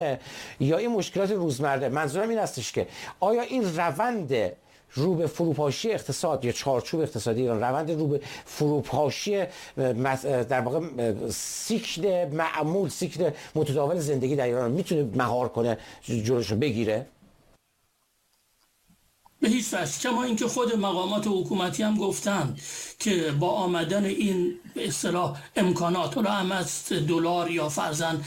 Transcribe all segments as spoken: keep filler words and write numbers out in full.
یا این مشکلات روزمره. منظورم این هستش که آیا این روند رو به فروپاشی اقتصاد یا چارچوب اقتصادی ایران، روند رو به فروپاشی در واقع سیکل معمول، سیکل متداول زندگی در ایران میتونه مهار کنه، جلوشو بگیره؟ به هیچ وجه. کما اینکه خود مقامات حکومتی هم گفتن که با آمدن این به اصطلاح امکانات، حالا هم از دلار یا فرضاً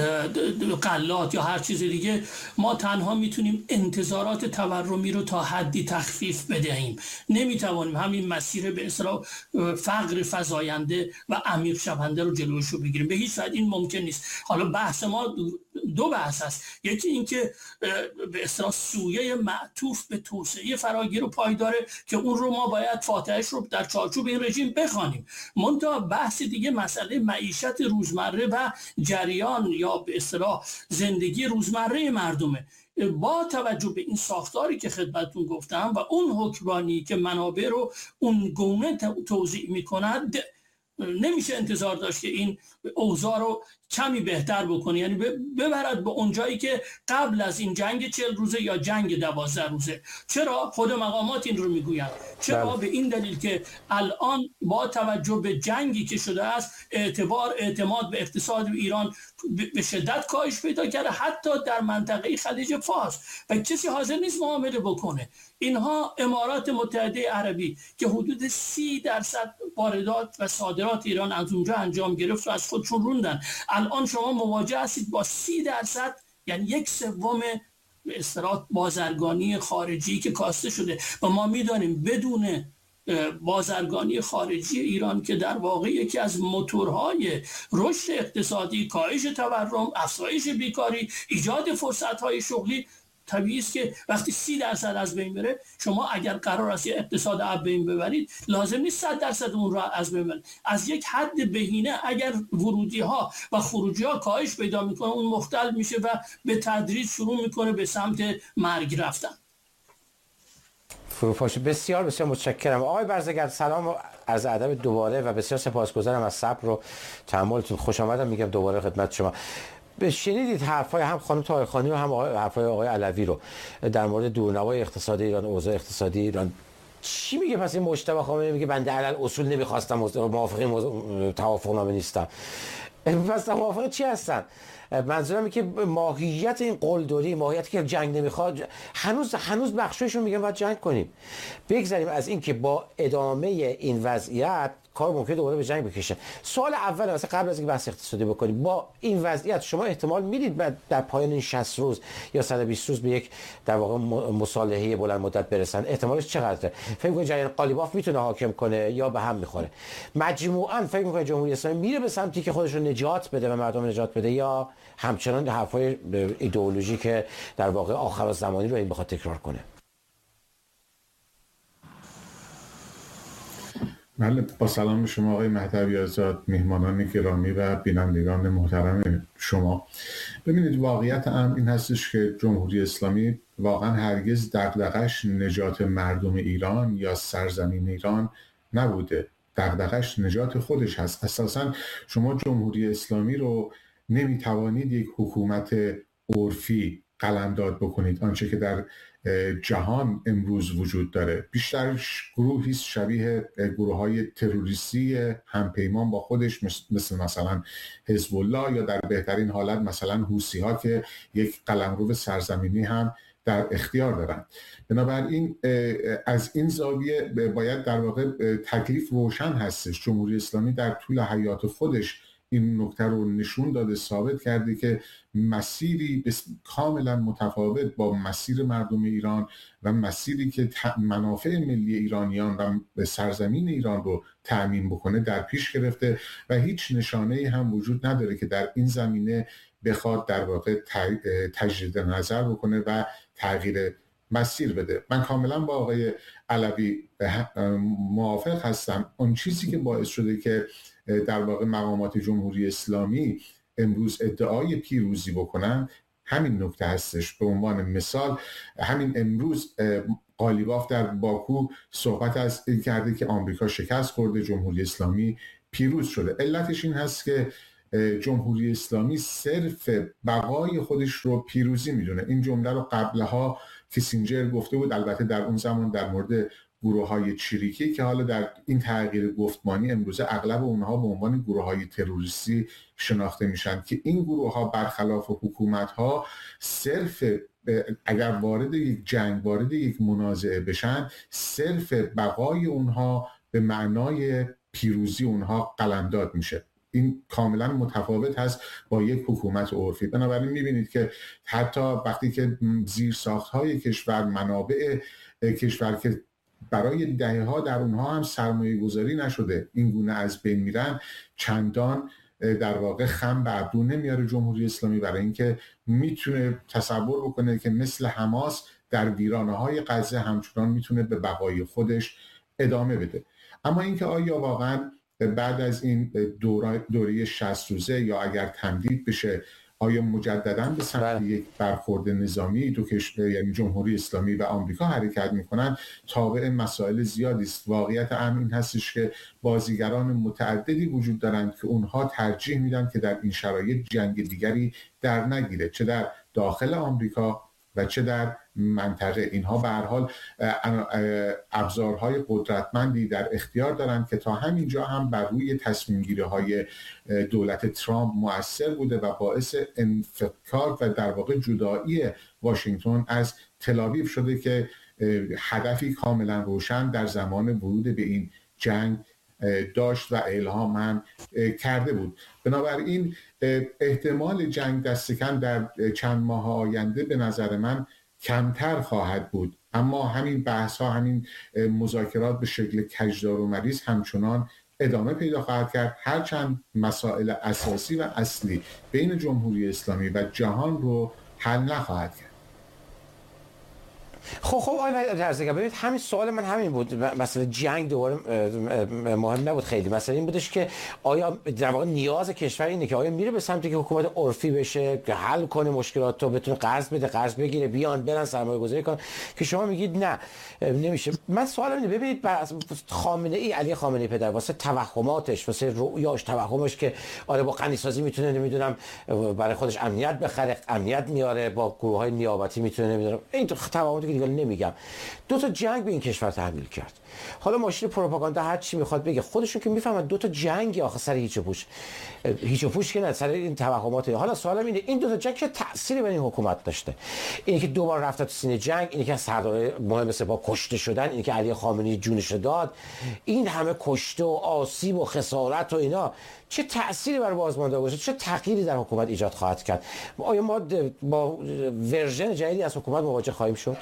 غلات یا هر چیز دیگه، ما تنها میتونیم انتظارات تورمی رو تا حدی تخفیف بدهیم. نمیتوانیم همین مسیر به اصطلاح فقر فزاینده و عمیق شونده رو جلوش رو بگیریم. به هیچ وجه این ممکن نیست. حالا بحث ما دو بحث هست. یکی این که به اصطلاح سویه معطوف به توسعه فراگیر و پایداره که اون رو ما باید فاتحش رو در چارچوب این رژیم بخوانیم. منتها بحث دیگه مسئله معیشت روزمره و جریان یا به اصطلاح زندگی روزمره مردمه. با توجه به این ساختاری که خدمتتون گفتم و اون حکمرانی که منابع رو اون گونه توزیع میکند، نمیشه انتظار داشت که این اوضاع رو کمی بهتر بکنه، یعنی ببرد به اون جایی که قبل از این جنگ چهل روزه یا جنگ دوازده روزه. چرا؟ خود مقامات این رو میگویند. چرا؟ به این دلیل که الان با توجه به جنگی که شده است، اعتبار اعتماد به اقتصاد ایران به شدت کاهش پیدا کرده، حتی در منطقه خلیج فارس، و کسی حاضر نیست معامله بکنه. اینها امارات متحده عربی که حدود سی درصد واردات و صادرات ایران از اونجا انجام گرفت و از خودشون روندن. الان شما مواجه هستید با سی درصد، یعنی یک سوم به اصطلاح بازرگانی خارجی که کاسته شده. و ما میدانیم بدون بازرگانی خارجی ایران که در واقع یکی از موتورهای رشد اقتصادی، کاهش تورم، افزایش بیکاری، ایجاد فرصت‌های شغلی، طبیعی است که وقتی سی درصد از بین بره، شما اگر قرار است اقتصاد از بین ببرید، لازم نیست صد درصد اون را از بین ببرید. از یک حد بهینه اگر ورودی ها و خروجی ها کاهش پیدا میکنه، اون مختل میشه و به تدریج شروع میکنه به سمت مرگ رفتن. فروپاشی. بسیار بسیار متشکرم آقای برزگر. سلام و عرض ادب دوباره و بسیار سپاسگزارم از صبر و تحملتون. خوش آمدم میگم دوباره خدمت شما. شنیدید حرفای هم خانم طاهرخانی و هم حرفای آقای علوی رو در مورد دورنمای اقتصادی ایران، اوضاع اقتصادی ایران. چی میگه پس این مجتبی خامنه‌ای؟ میگه بنده علل اصول نمیخواستم، موافق این توافقنامه نیستم. پس موافق چی هستن؟ منظورم اینه که ماهیت این قلدری، ماهیتی که جنگ نمیخواد، هنوز هنوز بخشایشون میگن باید جنگ کنیم. بگذاریم از این که با ادامه این وضعیت کار ممکنه دوباره به جنگ بکشه. سوال اول مثلا قبل از اینکه بحث اقتصادی بکنیم، با این وضعیت شما احتمال میدید در پایان این شصت روز یا صد و بیست روز به یک در واقع مصالحه بلند مدت برسن؟ احتمالش چقدره؟ فکر می‌کنید جریان قالیباف میتونه حاکم کنه یا به هم میخوره؟ مجموعاً فکر می‌کنید جمهوری اسلامی میره به سمتی که خودش رو نجات بده و مردم نجات بده، یا همچنان حرفای ایدئولوژی که در واقع آخرالزمانی رو این بخواد تکرار کنه؟ بله، با سلام به شما آقای مهدوی آزاد، میهمانان گرامی و بینندگان محترم شما. ببینید، واقعیت امر این هستش که جمهوری اسلامی واقعا هرگز دغدغش نجات مردم ایران یا سرزمین ایران نبوده. دغدغش نجات خودش هست. اساسا شما جمهوری اسلامی رو نمیتوانید یک حکومت عرفی قلمداد بکنید. آنچه که در جهان امروز وجود داره بیشتر گروهی شبیه گروه‌های تروریستی همپیمان با خودش، مثل مثلا حزب الله، یا در بهترین حالت مثلا حوثی‌ها که یک قلمرو سرزمینی هم در اختیار دارند. بنابراین از این زاویه باید در واقع تکلیف روشن هستش. جمهوری اسلامی در طول حیات خودش این نکته رو نشون داده، ثابت کرده که مسیری کاملا متفاوت با مسیر مردم ایران و مسیری که منافع ملی ایرانیان و سرزمین ایران رو تأمین بکنه در پیش گرفته و هیچ نشانه‌ای هم وجود نداره که در این زمینه بخواد در واقع تجدید نظر بکنه و تغییر مسیر بده. من کاملا با آقای علوی موافق هستم. اون چیزی که باعث شده که در واقع مقامات جمهوری اسلامی امروز ادعای پیروزی بکنن همین نکته هستش. به عنوان مثال، همین امروز قالیباف در باکو صحبت از این کرده که آمریکا شکست خورده، جمهوری اسلامی پیروز شده. علتش این هست که جمهوری اسلامی صرف بقای خودش رو پیروزی میدونه. این جمله رو قبلها کیسینجر گفته بود، البته در اون زمان در مورد گروه های چریکی که حالا در این تغییر گفتمانی امروزه اغلب اونها به عنوان گروه های تروریستی شناخته میشن، که این گروه ها برخلاف حکومت ها صرف اگر وارد یک جنگ، وارد یک منازعه بشن، صرف بقای اونها به معنای پیروزی اونها قلمداد میشه. این کاملا متفاوت هست با یک حکومت عرفی. بنابراین میبینید که حتی وقتی که زیرساخت‌های کشور، منابع کشور که برای دهه‌ها در اونها هم سرمایه گذاری نشده این گونه از بین میرن، چندان در واقع خم به ابرو نمیاره جمهوری اسلامی، برای اینکه میتونه تصور بکنه که مثل حماس در ویرانه‌های غزه همچنان میتونه به بقای خودش ادامه بده. اما اینکه آیا واقعا بعد از این دوره, دوره شصت روزه یا اگر تمدید بشه، آیا مجددا به سمت یک برخورد نظامی دو کشور یعنی جمهوری اسلامی و آمریکا حرکت میکنن، تابع مسائل زیادی است. واقعیت امر این هستش که بازیگران متعددی وجود دارند که اونها ترجیح میدن که در این شرایط جنگ دیگری در نگیره، چه در داخل آمریکا و چه در منطقه. اینها به هر حال ابزارهای قدرتمندی در اختیار دارند که تا همینجا هم بر روی تصمیم گیری های دولت ترامپ مؤثر بوده و باعث انفکاک و در واقع جدایی واشنگتن از تل‌آویو شده که هدفی کاملا روشن در زمان ورود به این جنگ داشت و اعلام هم کرده بود. بنابراین احتمال جنگ دست کم در چند ماه آینده به نظر من کمتر خواهد بود، اما همین بحث ها، همین مذاکرات به شکل کجدار و مریض همچنان ادامه پیدا خواهد کرد، هرچند مسائل اساسی و اصلی بین جمهوری اسلامی و جهان رو حل نخواهد کرد. خب خب آقای درزگر، ببینید همین سوال من همین بود. مثلا جنگ دوباره مهم نبود خیلی، مثلا این بودش که آیا در واقع نیاز کشور اینه که آیا میره به سمتی که حکومت عرفی بشه که حل کنه مشکلات رو، بتونه قرض بده، قرض بگیره، بیان برن سرمایه گذاری کنن، که شما میگید نه نمیشه. من سوالم اینه، ببینید خامنه ای، علی خامنه ای پدر، واسه توهماتش، واسه رؤیاش، توهمش که آره با غنیسازی میتونه نمیدونم برای خودش امنیت بخره، امنیت میاره، با گروه‌های نیابتی میتونه نمیدونم، این توهماتی دیگه نمیگم، دو تا جنگ به این کشور تحمیل کرد. حالا ماشین پروپاگاندا هر چی میخواد بگه، خودشون که میفهمن دو تا جنگ آخه سر هیچ و پوچ، هیچ و پوچ که نه، سر این توهمات. حالا سوالم اینه این دو تا جنگ چه تأثیری بر این حکومت داشته؟ اینی که دوبار رفت تو سینه جنگ، اینی که سردار مهم سپاه کشته شدن، اینی که علی خامنه‌ای جونش داد، این همه کشته و آسیب و خسارت و اینا چه تأثیری بر بازمانده باشه، چه تغییری در حکومت ایجاد خواهد کرد؟ آیا ما با ورژن جدیدی از حکومت مواجه خواهیم شد؟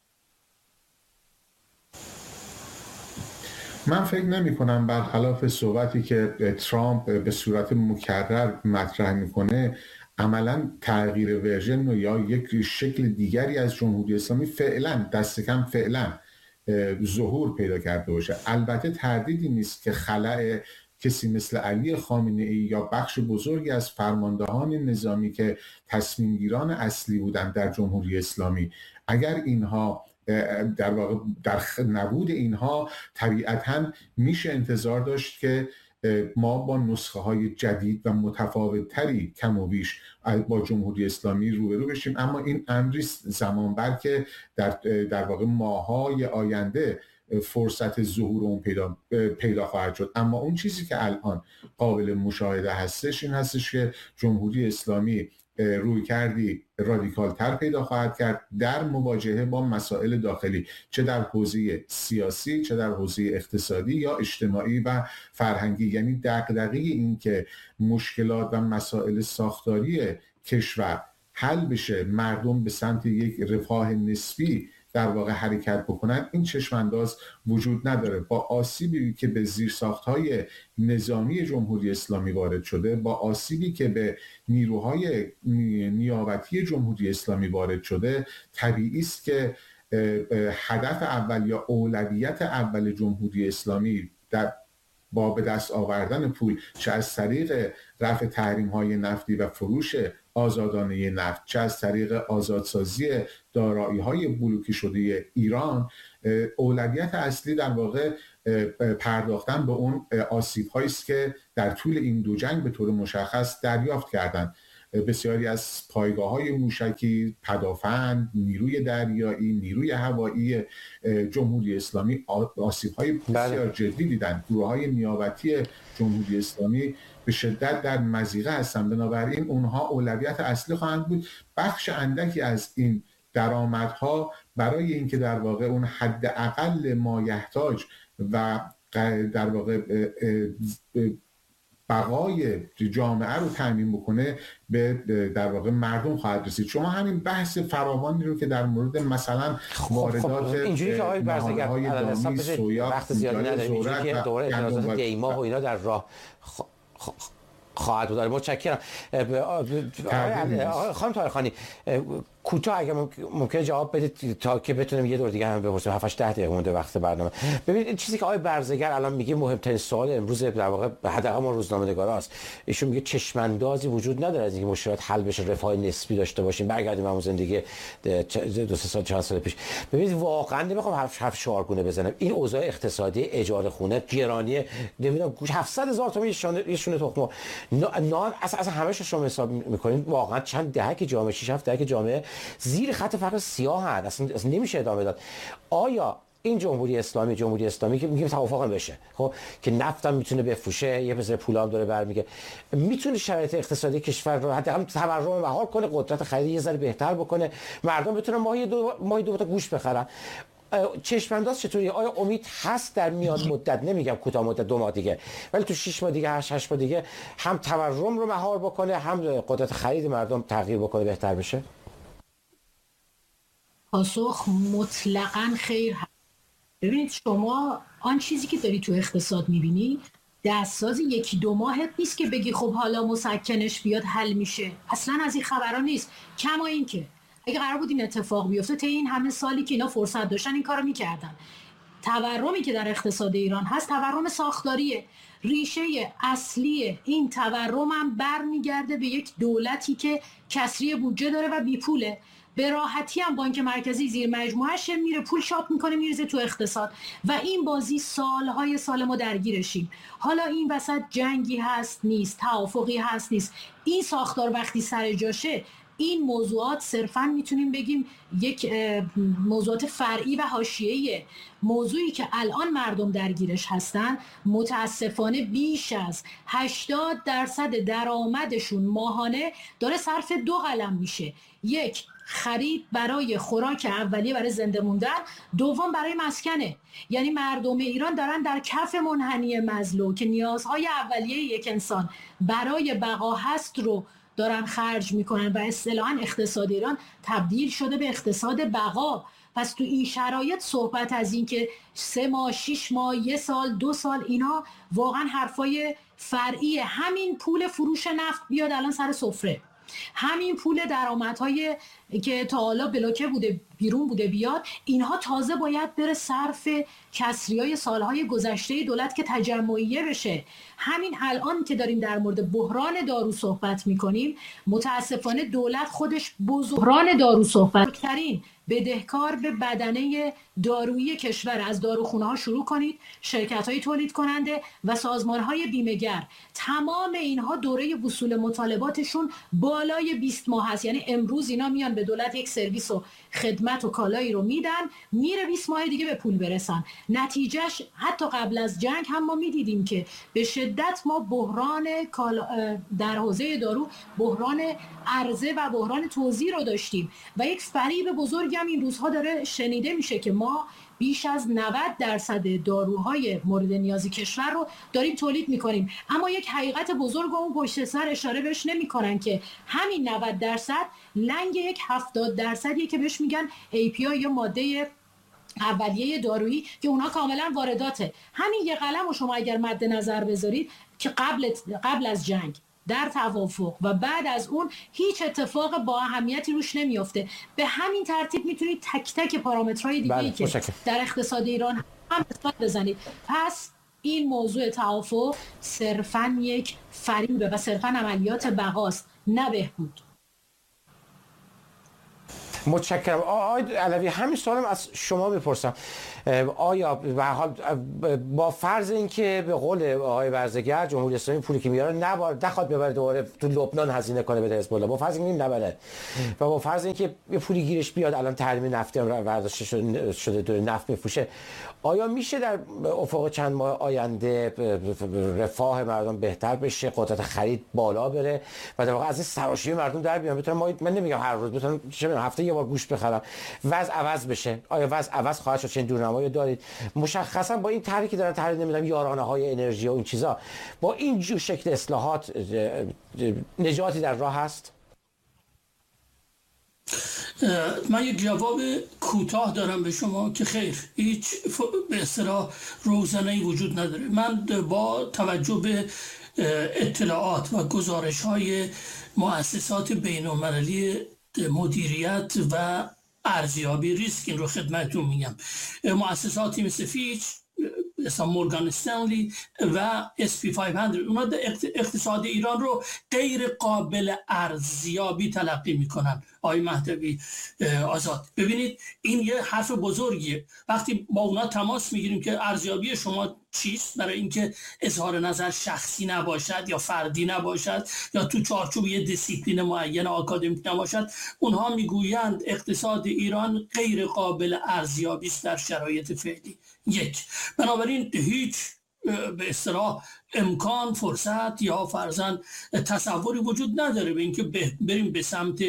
من فکر نمی کنم، برخلاف صحبتی که ترامپ به صورت مکرر مطرح میکنه، عملا تغییر ورژن یا یک شکل دیگری از جمهوری اسلامی فعلا دست کم فعلا ظهور پیدا کرده باشه. البته تردیدی نیست که خلأ کسی مثل علی خامنه ای یا بخش بزرگی از فرماندهان نظامی که تصمیم گیران اصلی بودند در جمهوری اسلامی، اگر اینها در واقع در نبود اینها طبیعتاً میشه انتظار داشت که ما با نسخه های جدید و متفاوت تری کم و بیش با جمهوری اسلامی روبرو بشیم. اما این امری زمان بر که در در واقع ماهای آینده فرصت ظهور اون پیدا پیدا خواهد شد. اما اون چیزی که الان قابل مشاهده هستش این هستش که جمهوری اسلامی روی کردی رادیکال تر پیدا خواهد کرد در مواجهه با مسائل داخلی، چه در حوزه سیاسی، چه در حوزه اقتصادی یا اجتماعی و فرهنگی. یعنی دغدغه این که مشکلات و مسائل ساختاری کشور حل بشه، مردم به سمت یک رفاه نسبی در واقع حرکت بکنن، این چشمانداز وجود نداره. با آسیبی که به زیرساخت‌های نظامی جمهوری اسلامی وارد شده، با آسیبی که به نیروهای نیابتی جمهوری اسلامی وارد شده، طبیعی است که هدف اول یا اولویت اول جمهوری اسلامی در با به دست آوردن پول، چه از طریق رفع تحریم‌های نفتی و فروش آزادانه نفت، چه از طریق آزادسازی دارایی‌های بلوکی شده ایران، اولویت اصلی در واقع پرداختن به اون آسیب‌هایی است که در طول این دو جنگ به طور مشخص دریافت کردند. بسیاری از پایگاه‌های موشکی، پدافند، نیروی دریایی، نیروی هوایی جمهوری اسلامی آسیب‌های بسیار جدی دیدند. گروه‌های نیابتی جمهوری اسلامی به شدت در مضیقه هستند، بنابراین اونها اولویت اصلی خواهند بود. بخش اندکی از این درآمدها برای اینکه در واقع اون حداقل مایحتاج و در واقع بقای جامعه رو تامین بکنه به در واقع مردم خواهد رسید. شما همین بحث فراوانی رو که در مورد مثلا واردات اینجوری که آقای برزگر دامی، سویا، وقت زیادی نداریم، اینجوری که دوره اعتراضات دیما و اینا در راه خ... خ... خواهد بود. متشکرم. خانم طاهرخانی کوتاه اگه ممکنه جواب بدید تا که بتونیم یه دور دیگه هم بپرسیم. هفت هشت دقیقه مونده وقت برنامه. ببینید این چیزی که آقای برزگر الان میگه مهمترین سوال امروز در واقع حداقل ما روزنامه‌نگاراست. ایشون میگه چشم‌اندازی وجود نداره از اینکه مشکلات حل بشه، رفاه نسبی داشته باشیم، برگردیم همون زندگی دو سه سال چند سال پیش. ببینید واقعا نمیخوام حرف حرف شعارگونه بزنم. این اوضاع اقتصادی، اجاره خونه، گرانی نمیدونم هفتصد هزار تومان یه شونه تخم نان اصلا اصلا همه‌شو شما حساب می‌کنین واقعا چند دهک جامعه، شش هفت دهک جامعه زیر خط فقر سیاه هست. اصلا, اصلا نمیشه ادامه داد. آیا این جمهوری اسلامی جمهوری اسلامی که میگیم توافق هم بشه، خب که نفتم میتونه بفروشه، یه بذره پولام داره برمیگه، میتونه شرایط اقتصادی کشور رو حداقل تورم مهار کنه، قدرت خرید یه ذره بهتر بکنه، مردم بتونن ماهی دو ماهی دو تا گوشت بخرن. چشم‌انداز چطوری؟ آیا امید هست در میان مدت، نمیگم کوتاه مدت دو ماه دیگه، ولی تو شش ماه دیگه هشت هشت ماه دیگه هم تورم رو مهار بکنه، هم قدرت خرید مردم تغییر بکنه، بهتر بشه؟ پاسخ مطلقاً خیر هست. ببینید شما آن چیزی که داری تو اقتصاد میبینی دستساز یکی دو ماهت نیست که بگی خب حالا مسکنش بیاد حل میشه. اصلا از این خبرها نیست. کما این که اگه قرار بود این اتفاق بیفته طی این همه سالی که اینا فرصت داشتن این کارو میکردن. تورمی که در اقتصاد ایران هست تورم ساختاریه. ریشه اصلی این تورم هم برمیگرده به یک دولتی که کسری بودجه داره و بیپوله. به راحتی هم بانک مرکزی زیر مجموعهش میره پول چاپ میکنه میریزه تو اقتصاد و این بازی سالهای سال ما درگیرشیم. حالا این وسط جنگی هست نیست، توافقی هست نیست، این ساختار وقتی سر جاشه این موضوعات صرفاً میتونیم بگیم یک موضوعات فرعی و حاشیه‌ایه. موضوعی که الان مردم درگیرش هستن متاسفانه بیش از هشتاد درصد درآمدشون ماهانه داره صرف دو قلم میشه. یک، خرید برای خوراک اولیه برای زنده موندن، دوم برای مسکنه. یعنی مردم ایران دارن در کف منحنی مزلو که نیازهای اولیه یک انسان برای بقا هست رو دارن خرج میکنن و اصطلاحاً اقتصاد ایران تبدیل شده به اقتصاد بقا. پس تو این شرایط صحبت از این که سه ماه، شش ماه، یه سال، دو سال، اینا واقعا حرفای فرعیه. همین پول فروش نفت بیاد الان سر سفره، همین پول درآمدهای که تا حالا بلوکه بوده بیرون بوده بیاد، اینها تازه باید بره صرف کسریای سالهای گذشته دولت که تجمعیه بشه. همین الان که داریم در مورد بحران دارو صحبت میکنیم متاسفانه دولت خودش بحران دارو صحبت ترین بدهکار به بدنه دارویی کشور. از داروخونه ها شروع کنید، شرکت های تولید کننده و سازمان های بیمه‌گر، تمام اینها دوره وصول مطالباتشون بالای بیست ماه هست. یعنی امروز اینا میان به دولت یک سرویس و خدمت و کالایی رو میدن، میره بیست ماه دیگه به پول برسن. نتیجهش حتی قبل از جنگ هم ما میدیدیم که به شدت ما بحران در حوزه دارو بحران عرضه و بحران توزیع رو داشتیم و یک فریب بزرگی هم این روزها داره شنیده میشه که ما بیش از نود درصد داروهای مورد نیازی کشور رو داریم تولید میکنیم. اما یک حقیقت بزرگ اون پشت سر اشاره بهش نمیکنن که همین نود درصد لنگ یک هفتاد درصدیه که بهش میگن ای پی آی یا ماده اولیه دارویی که اونها کاملا وارداته. همین یه قلم رو شما اگر مد نظر بذارید که قبل قبل از جنگ در توافق و بعد از اون هیچ اتفاق با اهمیتی روش نمیافته. به همین ترتیب میتونید تک تک پارامترهای دیگه‌ای که مشکل. در اقتصاد ایران هم حساب بزنید. پس این موضوع توافق صرفاً یک فریبه و صرفاً عملیات بقاست نه بهبود. متشکرم. آقای علوی، همین سوالم از شما میپرسم. آیا به هر حال با فرض اینکه به قول آقای برزگر جمهوری اسلامی پولی که میاره نباید نخواد ببره دوباره تو لبنان هزینه کنه بده حزب الله، با فرض اینکه نبره و با فرض اینکه یه پولی گیرش بیاد، الان تحریم نفتی هم برداشته شده شده دور نفت بفروشه، آیا میشه در افق چند ماه آینده رفاه مردم بهتر بشه، قدرت خرید بالا بره و در واقع از این سراشیبی مردم در بیان، بتونن ما من نمیگم هر روز، بتونن چه میدونم هفته یه بار گوشت بخرم، وضع عوض بشه؟ آیا وضع عوض خواهد شد؟ چه دورنمایی دارید مشخصا با این طرحی که دارن طرح نمیدونم یارانه های انرژی و این چیزا، با این جو شکل اصلاحات نجاتی در راه هست؟ من یک جواب کوتاه دارم به شما که خیر، هیچ به اصطلاح روزنه‌ای وجود نداره. من با توجه به اطلاعات و گزارش‌های مؤسسات بین‌المللی مدیریت و ارزیابی ریسک این رو خدمتتون میگم، مؤسساتی مثل فیچ، مثلا مورگان استنلی و اس پی پانصد، اونا اقتصاد ایران رو غیر قابل ارزیابی تلقی میکنن. آقای مهدوی آزاد، ببینید این یه حرف بزرگیه. وقتی با اونا تماس میگیریم که ارزیابی شما چیست، برای اینکه اظهار نظر شخصی نباشد یا فردی نباشد یا تو چارچوب یه دیسیپلین معین آکادمیک نباشد، اونها میگویند اقتصاد ایران غیر قابل ارزیابی است در شرایط فعلی. یک، بنابراین هیچ به اصطلاح امکان، فرصت یا فرضاً تصوری وجود نداره به اینکه بریم به سمت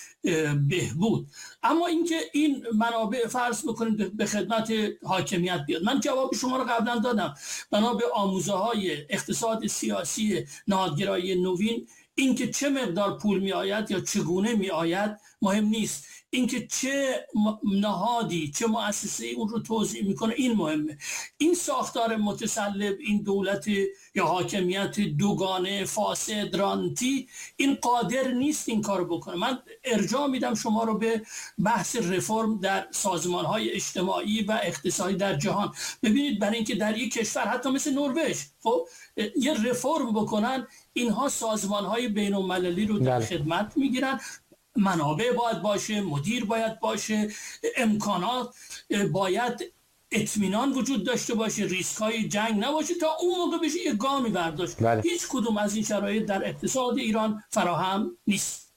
بهبود. اما اینکه این منابع فرض بکنیم به خدمت حاکمیت بیاد، من جواب شما رو قبلا دادم. بنا به آموزه های اقتصاد سیاسی نهادگرایی نوین، اینکه چه مقدار پول می آید یا چگونه می آید مهم نیست، اینکه چه نهادی چه مؤسسه‌ای اون رو توزیع میکنه این مهمه. این ساختار متسلب، این دولت یا حاکمیت دوگانه فاسد رانتی، این قادر نیست این کارو بکنه. من ارجاع میدم شما رو به بحث رفرم در سازمان‌های اجتماعی و اقتصادی در جهان. ببینید برای اینکه در یک کشور حتی مثل نروژ خب یه رفرم بکنن، اینها سازمان‌های بین‌المللی رو در خدمت میگیرن، منابع باید باشه، مدیر باید باشه، امکانات باید، اطمینان وجود داشته باشه، ریسک های جنگ نباشه، تا اون موقع بشه یک گامی برداشت. بله. هیچ کدوم از این شرایط در اقتصاد ایران فراهم نیست.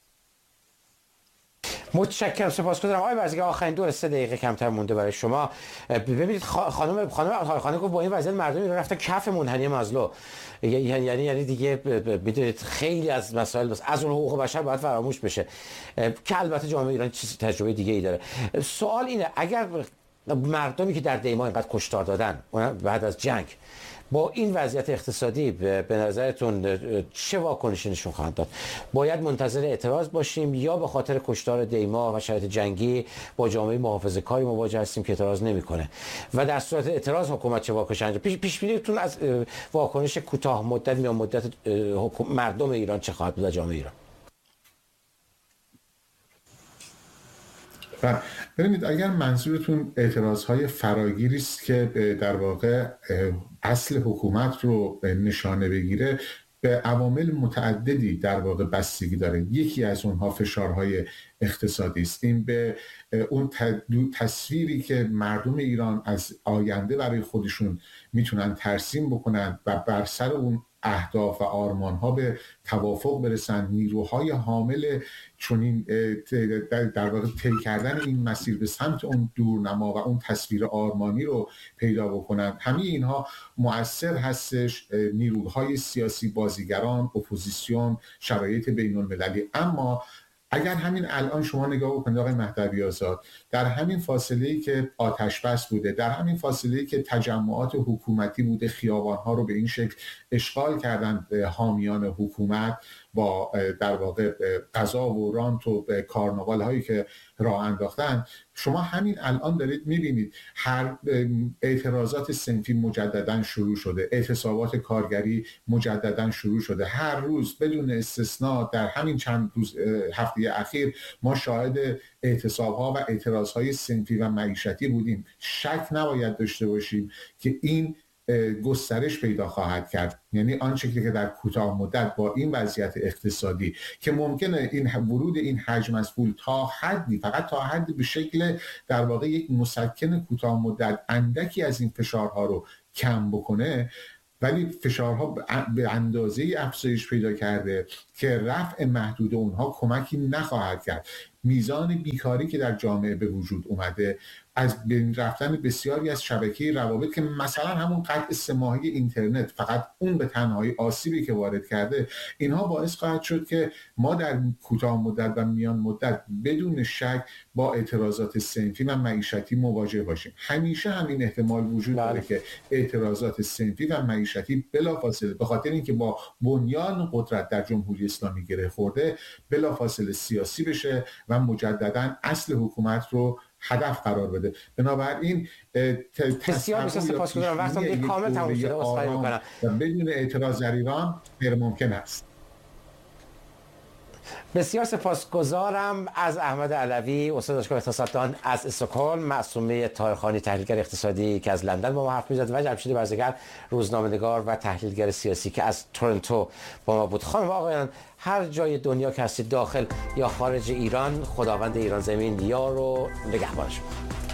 متشکرم، سپاسگزارم. آقای برزگر، آخرین دور سه دقیقه کمتر مونده برای شما. ببینید خانم خانم آقاخانی گفت با این وضعیت مردم ایران رفتن کف منحنی مازلو، یعنی یعنی دیگه میدونید خیلی از مسائل بس از اون حقوق بشر باید فراموش بشه که البته جامعه ایران چیز تجربه دیگه ای داره. سوال اینه اگر مردمی که در دیما اینقدر کشتار دادن بعد از جنگ با این وضعیت اقتصادی به نظرتون چه واکنشی نشون خواهند داد؟ باید منتظر اعتراض باشیم یا به خاطر کشتار دیما و شرایط جنگی با جامعه محافظه‌کاری مواجه هستیم که اعتراض نمیکنه و در صورت اعتراض حکومت چه واکنشی انجام پیش پیش بینیتون از واکنش کوتاه مدت یا مدت مردم ایران چه خواهد بود، جامعه ایران؟ و ببینید اگر منظورتون اعتراضهای فراگیری است که در واقع اصل حکومت رو نشانه بگیره، به عوامل متعددی در واقع بستگی داره. یکی از اونها فشارهای اقتصادی است. این به اون تصویری که مردم ایران از آینده برای خودشون میتونن ترسیم بکنن و بر سر اون اهداف و آرمان‌ها به توافق برسن، نیروهای حامل چنین در واقع طی کردن این مسیر به سمت اون دورنما و اون تصویر آرمانی رو پیدا بکنن، همه اینها مؤثر هستش. نیروهای سیاسی، بازیگران، اپوزیسیون، شرایط بین‌المللی. اما اگر همین الان شما نگاه بکنید آقای مهدوی آزاد، در همین فاصله‌ای که آتش بس بوده، در همین فاصله‌ای که تجمعات حکومتی بوده، خیابان‌ها رو به این شکل اشغال کردن حامیان حکومت با در واقع قضا و رانت و کارناوال هایی که راه انداختن، شما همین الان دارید میبینید هر اعتراضات صنفی مجددا شروع شده، اعتصابات کارگری مجددا شروع شده. هر روز بدون استثناء در همین چند روز هفته اخیر ما شاهد اعتصابها و اعتراضهای صنفی و معیشتی بودیم. شک نباید داشته باشیم که این گسترش پیدا خواهد کرد. یعنی آن شکلی که در کوتاه مدت با این وضعیت اقتصادی که ممکنه این ورود این حجم از پول تا حدی، فقط تا حدی به شکل در واقع یک مسکن کوتاه مدت اندکی از این فشارها رو کم بکنه، ولی فشارها به اندازه افزایش پیدا کرده که رفع محدود اونها کمکی نخواهد کرد. میزان بیکاری که در جامعه به وجود اومده، از بین رفتن بسیاری از شبکه روابط که مثلا همون قطع سه ماهه اینترنت فقط اون به تنهایی آسیبی که وارد کرده، اینها باعث خواهد شد که ما در کوتاه مدت و میان مدت بدون شک با اعتراضات صنفی و معیشتی مواجه باشیم. همیشه همین احتمال وجود داره که اعتراضات صنفی و معیشتی بلافاصله به خاطر اینکه با بنیان قدرت در جمهوری اسلامی گره خورده بلافاصله سیاسی بشه و مجددا اصل حکومت رو هدف قرار بده. بنابراین بسیار بسیار سپاسگزارم. وقتم دیگه کامل تموم شده، عذرخواهی می‌کنم. و بدون اعتراض در ایران غیر ممکن است. بسیار سپاسگزارم از احمد علوی، استاد دانشگاه اقتصاددان از استکهلم، معصومه طاهرخانی تحلیلگر اقتصادی که از لندن با ما حرف می‌زد و جمشید برزگر روزنامه‌نگار و تحلیلگر سیاسی که از تورنتو با ما بود. خانم و آقایان، هر جای دنیا که هستید، داخل یا خارج ایران، خداوند ایران زمین یار و نگهبان شما.